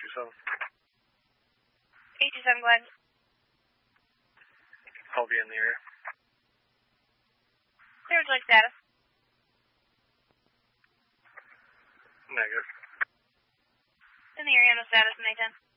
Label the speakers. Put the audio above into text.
Speaker 1: 827.
Speaker 2: 827, go ahead.
Speaker 1: I'll be in the area.
Speaker 2: Clear to status.
Speaker 1: Negative.
Speaker 2: In the area, no status in A10.